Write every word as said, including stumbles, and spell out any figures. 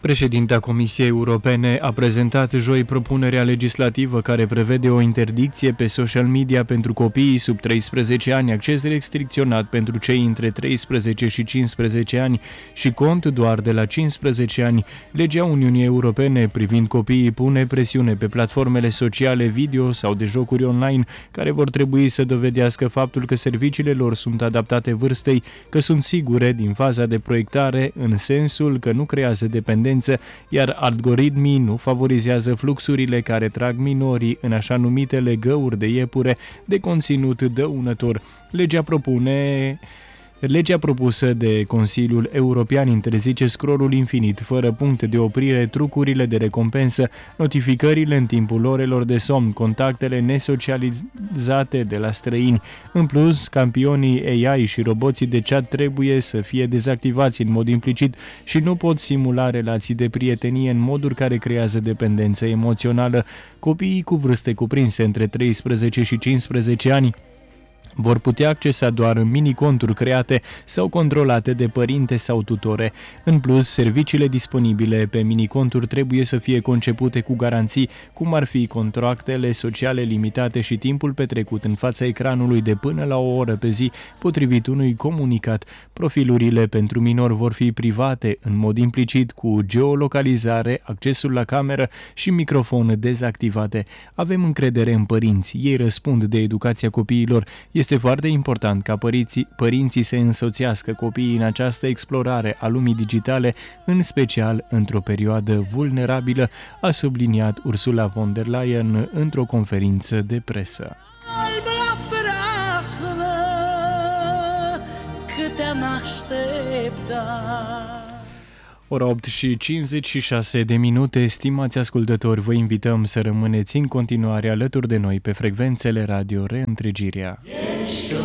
Președinta Comisiei Europene a prezentat joi propunerea legislativă care prevede o interdicție pe social media pentru copiii sub treisprezece ani, acces restricționat pentru cei între treisprezece și cincisprezece ani și cont doar de la cincisprezece ani. Legea Uniunii Europene privind copiii pune presiune pe platformele sociale video sau de jocuri online care vor trebui să dovedească faptul că serviciile lor sunt adaptate vârstei, că sunt sigure din faza de proiectare în sensul că nu creează dependență, iar algoritmii nu favorizează fluxurile care trag minorii în așa numitele găuri de iepure de conținut dăunător. Legea propune... Legea propusă de Consiliul European interzice scrollul infinit, fără punct de oprire, trucurile de recompensă, notificările în timpul orelor de somn, contactele nesocializate de la străini. În plus, campionii A I și roboții de chat trebuie să fie dezactivați în mod implicit și nu pot simula relații de prietenie în moduri care creează dependență emoțională. Copiii cu vârste cuprinse între treisprezece și cincisprezece ani vor putea accesa doar mini-conturi create sau controlate de părinte sau tutore. În plus, serviciile disponibile pe mini-conturi trebuie să fie concepute cu garanții, cum ar fi contractele sociale limitate și timpul petrecut în fața ecranului de până la o oră pe zi, potrivit unui comunicat. Profilurile pentru minori vor fi private, în mod implicit, cu geolocalizare, accesul la cameră și microfon dezactivate. Avem încredere în părinți, ei răspund de educația copiilor. Este foarte important ca părinții, părinții să însoțească copiii în această explorare a lumii digitale, în special într-o perioadă vulnerabilă, a subliniat Ursula von der Leyen într-o conferință de presă. Ora opt și cincizeci și șase de minute, stimați ascultători, vă invităm să rămâneți în continuare alături de noi pe frecvențele radio Reîntregirea.